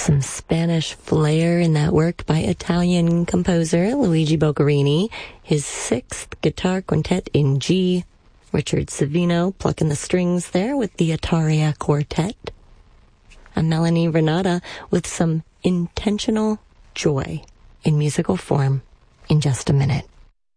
Some Spanish flair in that work by Italian composer Luigi Boccherini, his sixth guitar quintet in G. Richard Savino plucking the strings there with the Ataria Quartet. And Melanie Renata with some intentional joy in musical form in just a minute.